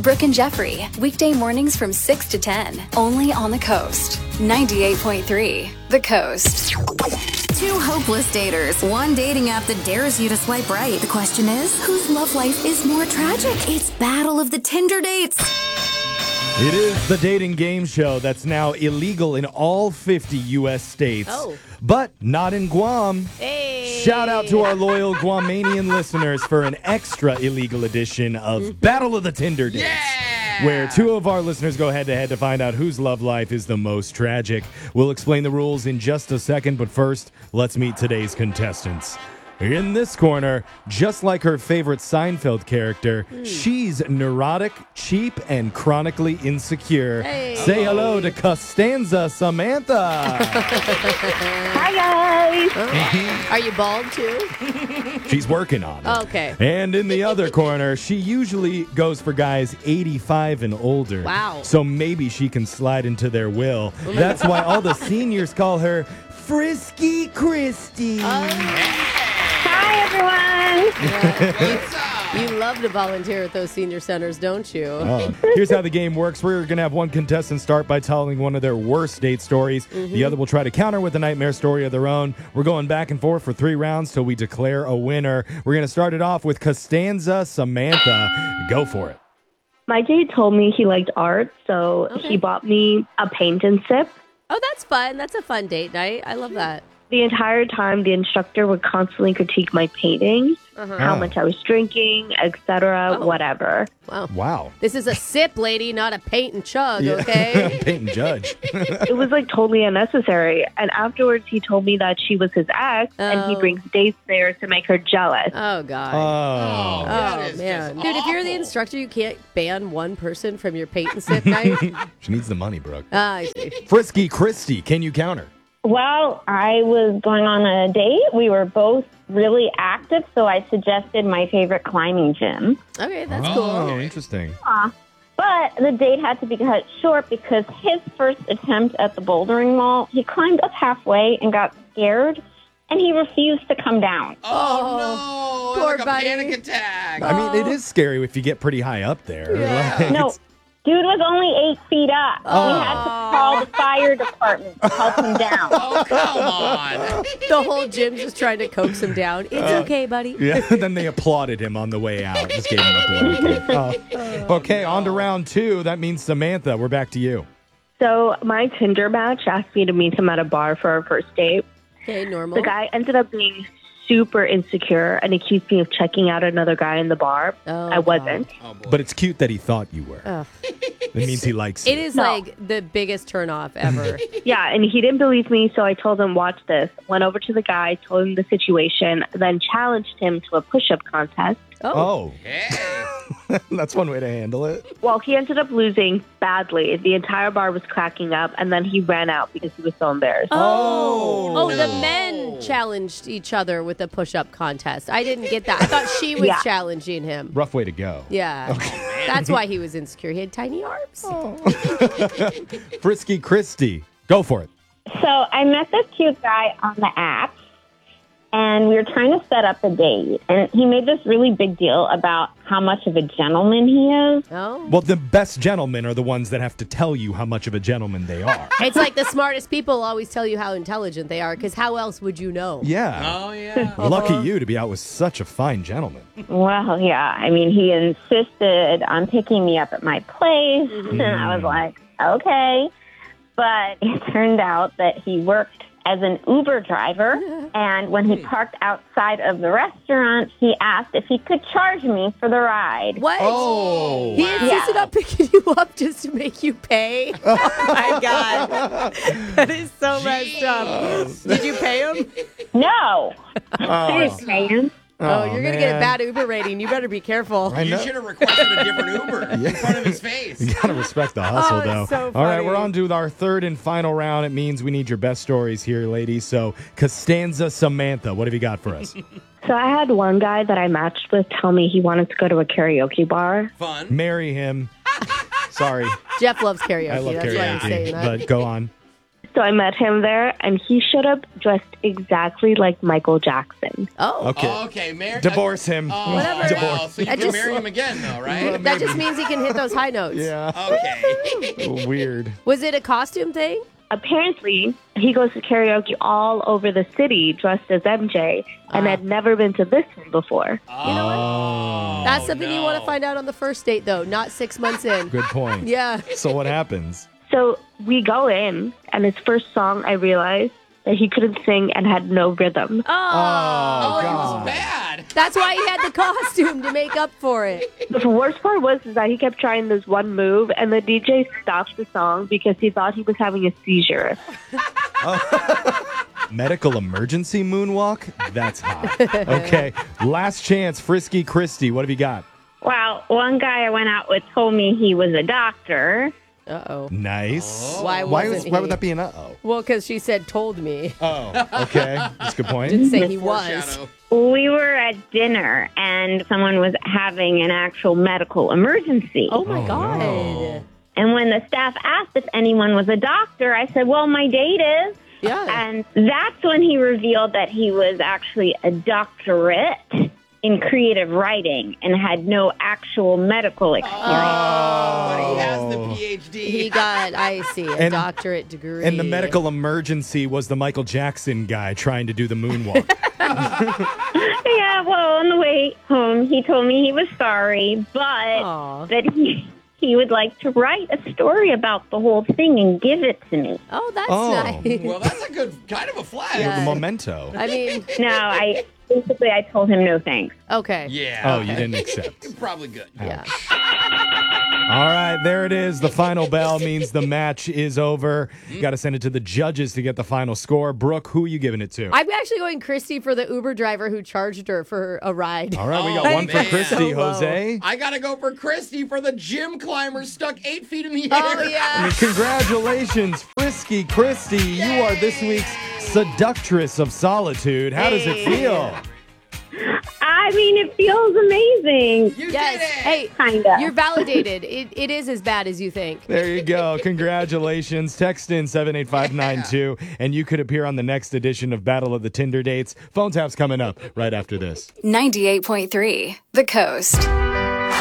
Brooke and Jeffrey, weekday mornings from 6 to 10, only on the Coast. 98.3, The Coast. Two hopeless daters, one dating app that dares you to swipe right. The question is, whose love life is more tragic? It's Battle of the Tinder Dates. It is the dating game show that's now illegal in all 50 U.S. states, but not in Guam. Hey. Shout out to our loyal Guamanian listeners for an extra illegal edition of Battle of the Tinder Dates, where two of our listeners go head-to-head to find out whose love life is the most tragic. We'll explain the rules in just a second, but first, let's meet today's contestants. In this corner, just like her favorite Seinfeld character, she's neurotic, cheap, and chronically insecure. Hey. Say hello to Costanza Samantha. Hi, guys. Are you bald too? She's working on it. Okay. And in the other corner, she usually goes for guys 85 and older. Wow. So maybe she can slide into their will. That's why all the seniors call her Frisky Christy. Hi, everyone. You love to volunteer at those senior centers, don't you? Here's how the game works. We're going to have one contestant start by telling one of their worst date stories. The other will try to counter with a nightmare story of their own. We're going back and forth for 3 rounds till we declare a winner. We're going to start it off with Costanza Samantha. Go for it. My date told me he liked art, so he bought me a paint and sip. Oh, that's fun. That's a fun date night. I love that. The entire time, the instructor would constantly critique my painting, how much I was drinking, etc., whatever. Wow. This is a sip, lady, not a paint and chug, okay? Paint and judge. It was like totally unnecessary. And afterwards, he told me that she was his ex, and he brings dates there to make her jealous. Oh, God. Oh. Man. Dude, if you're the instructor, you can't ban one person from your paint and sip night? She needs the money, Brooke. I see. Frisky Christy, can you counter? Well, I was going on a date. We were both really active, so I suggested my favorite climbing gym. Okay, that's Oh, cool. interesting. But the date had to be cut short because his first attempt at the bouldering wall, he climbed up halfway and got scared, and he refused to come down. Oh, no. Poor Like a buddy. panic attack. I mean, it is scary if you get pretty high up there. Yeah. Like, No, dude was only 8 feet up. We had to call the fire department to help him down. Oh, come on. The whole gym's just trying to coax him down. It's okay, buddy. Yeah, then they applauded him on the way out. Just gave him a blanket. Okay, on to round 2. That means Samantha, we're back to you. So my Tinder match asked me to meet him at a bar for our first date. Okay, normal. The guy ended up being super insecure and accused me of checking out another guy in the bar. Oh, I wasn't. Oh, boy. But it's cute that he thought you were. Ugh. It means he likes you. It is No. like the biggest turnoff ever. Yeah, and he didn't believe me, so I told him, watch this. Went over to the guy, told him the situation, then challenged him to a push-up contest. Oh, Hey. that's one way to handle it. Well, he ended up losing badly. The entire bar was cracking up, and then he ran out because he was so embarrassed. Oh, no. the men challenged each other with a push-up contest. I didn't get that. I thought she was Yeah. challenging him. Rough way to go. Yeah. That's why he was insecure. He had tiny arms. Frisky Christy, go for it. So I met this cute guy on the app, and we were trying to set up a date. And he made this really big deal about how much of a gentleman he is. Oh. Well, the best gentlemen are the ones that have to tell you how much of a gentleman they are. It's like the smartest people always tell you how intelligent they are, because how else would you know? Yeah. Oh, yeah. Lucky you to be out with such a fine gentleman. Well, yeah. I mean, he insisted on picking me up at my place, and I was like, okay. But it turned out that he worked as an Uber driver, and when he parked outside of the restaurant, he asked if he could charge me for the ride. What? Oh. He insisted on picking you up just to make you pay? Oh, my God. That is so messed up. Did you pay him? No. I didn't pay him. Oh, you're going to get a man. bad Uber rating. You better be careful. I You know. should have requested a different Uber in front of his face. You gotta respect the hustle, Oh, it's though. so All right, funny. we're on to our third and final round. It means we need your best stories here, ladies. So, Costanza Samantha, what have you got for us? So I had one guy that I matched with tell me he wanted to go to a karaoke bar. Fun. Marry him. Sorry, Jeff loves karaoke. I love That's why I'm saying karaoke, that. but go on. So I met him there, and he showed up dressed exactly like Michael Jackson. Oh. Okay. Oh, okay. Divorce him. Oh, Whatever. wow. So you I can just- marry him again, though, right? That just means he can hit those high notes. Yeah. Okay. Weird. Was it a costume thing? Apparently, he goes to karaoke all over the city dressed as MJ and had never been to this one before. You know what? That's something you want to find out on the first date, though, not 6 months in. Good point. Yeah. So what happens? So we go in, and his first song, I realized that he couldn't sing and had no rhythm. Oh, Oh, it was God. bad. that's why he had the costume to make up for it. The worst part was is that he kept trying this one move, and the DJ stopped the song because he thought he was having a seizure. Medical emergency moonwalk? That's hot. Okay. Last chance, Frisky Christy. What have you got? Well, one guy I went out with told me he was a doctor. Uh-oh. Nice. Why Why wasn't would he? that be an uh-oh? Well, because she said told me. Oh, okay. That's a good point. Didn't say he was. Foreshadow. We were at dinner and someone was having an actual medical emergency. Oh, my God. no. And when the staff asked if anyone was a doctor, I said, well, my date is. Yeah. And that's when he revealed that he was actually a doctorate in creative writing and had no actual medical experience. But he has the PhD. He got, I see, a And- doctorate degree. And the medical emergency was the Michael Jackson guy trying to do the moonwalk. Yeah, well, on the way home, he told me he was sorry, but Aw. that he would like to write a story about the whole thing and give it to me. Oh, that's Oh. nice. Well, that's a good kind of a flag. Yeah. The memento. I mean, No, I told him no thanks. okay. Yeah. Oh, you didn't accept. Probably good. Yeah. All right, there it is. The final bell means the match is over. Got to send it to the judges to get the final score. Brooke, who are you giving it to? I'm actually going Christy for the Uber driver who charged her for a ride. All right, we got Oh, one for man. Christy. So low. Jose? I gotta go for Christy for the gym climber stuck 8 feet in the air. Oh, yeah. Congratulations, Frisky Christy. You are this week's seductress of solitude. How does it Hey. feel? I mean, it feels amazing. You Yes. did it. Hey, Kinda. you're validated. It is as bad as you think. There you go. Congratulations. Text in 78592, and you could appear on the next edition of Battle of the Tinder Dates. Phone tap's coming up right after this. 98.3 The Coast.